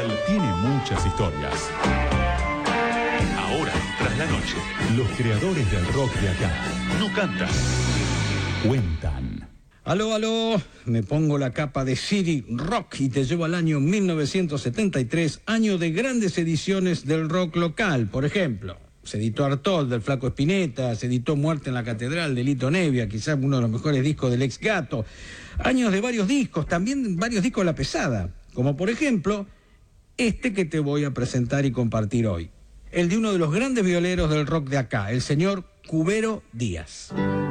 Local tiene muchas historias. Ahora, tras la noche, los creadores del rock de acá no cantan, cuentan. Aló, aló, me pongo la capa de City Rock y te llevo al año 1973, año de grandes ediciones del rock local. Por ejemplo, se editó Artaud del Flaco Spinetta, se editó Muerte en la Catedral de Lito Nebbia, quizás uno de los mejores discos del Ex Gato. Años de varios discos, también varios discos de La Pesada, como por ejemplo este que te voy a presentar y compartir hoy. El de uno de los grandes violeros del rock de acá, el señor Cubero Díaz.